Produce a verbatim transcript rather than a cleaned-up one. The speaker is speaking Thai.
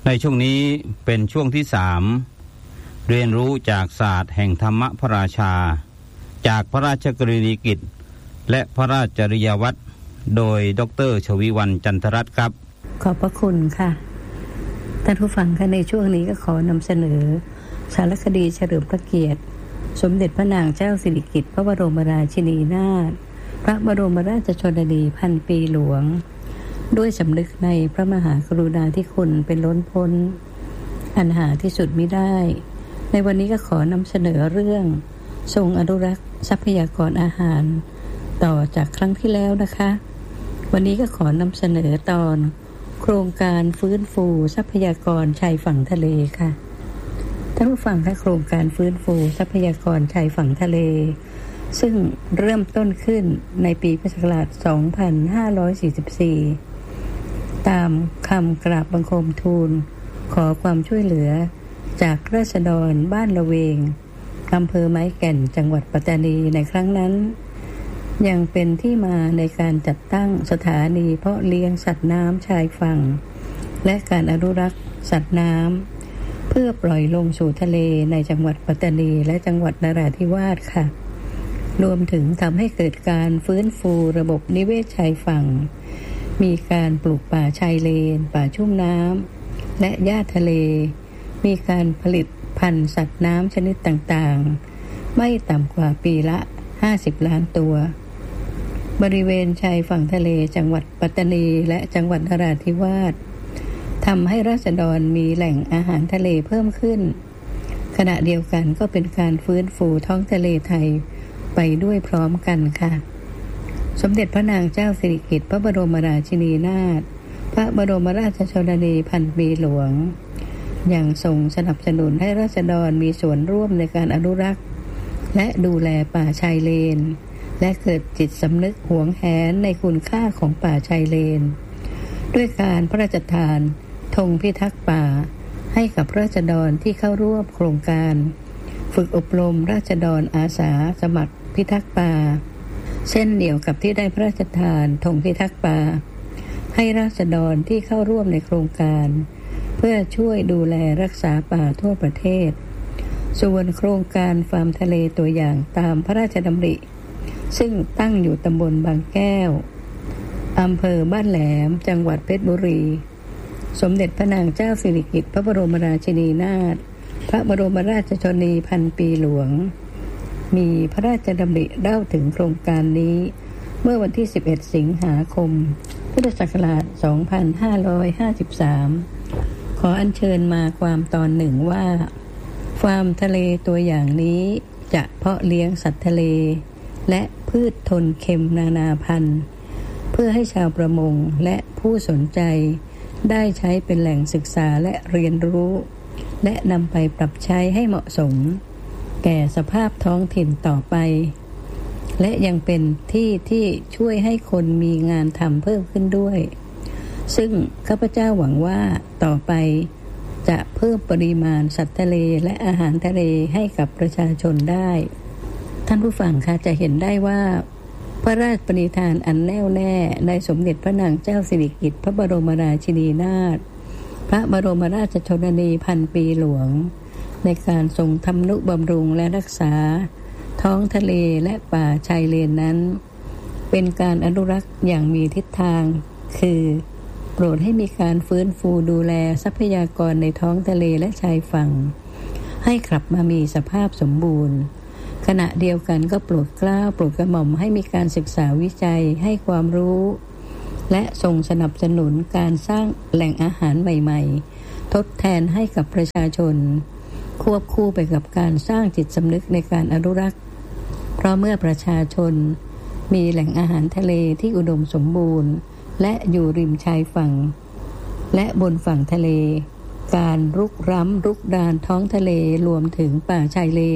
ในช่วงนี้เป็นช่วงที่สามเรียนรู้จากศาสตร์แห่งธรรมพระราชาจากพระราชกรณียกิจและพระราชจริยวัตรโดยดร.ชวีวรรณจันทรัตน์ครับขอบพระคุณค่ะท่านผู้ฟังคะในช่วงนี้ก็ขอนำเสนอสารคดีเฉลิมพระเกียรติสมเด็จพระนางเจ้าสิริกิติ์พระบรมราชินีนาถพระบรมราชชนนีพันปีหลวงด้วยสำนึกในพระมหากรุณาธิคุณเป็นล้นพ้นอันหาที่สุดมิได้ในวันนี้ก็ขอนำเสนอเรื่องทรงอนุรักษ์ทรัพยากรอาหารต่อจากครั้งที่แล้วนะคะวันนี้ก็ขอนำเสนอตอนโครงการฟื้นฟูทรัพยากรชายฝั่งทะเลค่ะท่านผู้ฟังคะโครงการฟื้นฟูทรัพยากรชายฝั่งทะเลซึ่งเริ่มต้นขึ้นในปีพุทธศักราชสองพันห้าร้อยสี่สิบสี่ตามคำกราบบังคมทูลขอความช่วยเหลือจากราษฎรบ้านละเวงอำเภอไม้แก่นจังหวัดปัตตานีในครั้งนั้นยังเป็นที่มาในการจัดตั้งสถานีเพาะเลี้ยงสัตว์น้ำชายฝั่งและการอนุรักษ์สัตว์น้ำเพื่อปล่อยลงสู่ทะเลในจังหวัดปัตตานีและจังหวัดนราธิวาสค่ะรวมถึงทำให้เกิดการฟื้นฟูระบบนิเวศชายฝั่งมีการปลูกป่าชายเลนป่าชุ่มน้ำและหญ้าทะเลมีการผลิตพันธุ์สัตว์น้ำชนิดต่างๆไม่ต่ำกว่าปีละห้าสิบล้านตัวบริเวณชายฝั่งทะเลจังหวัดปัตตานีและจังหวัดนราธิวาสทำให้ราษฎรมีแหล่งอาหารทะเลเพิ่มขึ้นขณะเดียวกันก็เป็นการฟื้นฟูท้องทะเลไทยไปด้วยพร้อมกันค่ะสมเด็จพระนางเจ้าสิริกิติ์พระบรมราชินีนาถพระบรมราชชนนีพันปีหลวงยังทรงสนับสนุนให้ราษฎรมีส่วนร่วมในการอนุรักษ์และดูแลป่าชายเลนและเกิดจิตสำนึกหวงแหนในคุณค่าของป่าชายเลนด้วยการพระราชทานธงพิทักษ์ป่าให้กับราษฎรที่เข้าร่วมโครงการฝึกอบรมราษฎรอาสาสมัครพิทักษ์ป่าเช่นเดียวกับที่ได้พระราชทานธงพิทักษ์ป่าให้ราษฎรที่เข้าร่วมในโครงการเพื่อช่วยดูแลรักษาป่าทั่วประเทศส่วนโครงการฟาร์มทะเลตัวอย่างตามพระราชดำริซึ่งตั้งอยู่ตำบลบางแก้วอำเภอบ้านแหลมจังหวัดเพชรบุรีสมเด็จพระนางเจ้าสิริกิติ์พระบรมราชินีนาถพระบรมราชชนนีพันปีหลวงมีพระราชดำริเล่าถึงโครงการนี้เมื่อวันที่สิบเอ็ดสิงหาคมพุทธศักราชสองพันห้าร้อยห้าสิบสามขออัญเชิญมาความตอนหนึ่งว่าฟาร์มทะเลตัวอย่างนี้จะเพาะเลี้ยงสัตว์ทะเลและพืชทนเค็มนานาพันธุ์เพื่อให้ชาวประมงและผู้สนใจได้ใช้เป็นแหล่งศึกษาและเรียนรู้และนำไปปรับใช้ให้เหมาะสมแก่สภาพท้องถิ่นต่อไปและยังเป็นที่ที่ช่วยให้คนมีงานทำเพิ่มขึ้นด้วยซึ่งข้าพเจ้าหวังว่าต่อไปจะเพิ่มปริมาณสัตว์ทะเลและอาหารทะเลให้กับประชาชนได้ท่านผู้ฟังคะจะเห็นได้ว่าพระราชปณิธานอันแน่วแน่ในสมเด็จพระนางเจ้าสิริกิติ์พระบรมราชินีนาถพระบรมราชชนนีพันปีหลวงในการทรงทำนุบำรุงและรักษาท้องทะเลและป่าชายเลนนั้นเป็นการอนุรักษ์อย่างมีทิศทางคือโปรดให้มีการฟื้นฟูดูแลทรัพยากรในท้องทะเลและชายฝั่งให้กลับมามีสภาพสมบูรณ์ขณะเดียวกันก็โปรดเกล้าโปรดกระหม่อมให้มีการศึกษาวิจัยให้ความรู้และทรงสนับสนุนการสร้างแหล่งอาหารใหม่ๆทดแทนให้กับประชาชนควบคู่ไปกับการสร้างจิตสำนึกในการอนุรักษ์เพราะเมื่อประชาชนมีแหล่งอาหารทะเลที่อุดมสมบูรณ์และอยู่ริมชายฝั่งและบนฝั่งทะเลการรุกร้ำรุกรานท้องทะเลรวมถึงป่าชายเลน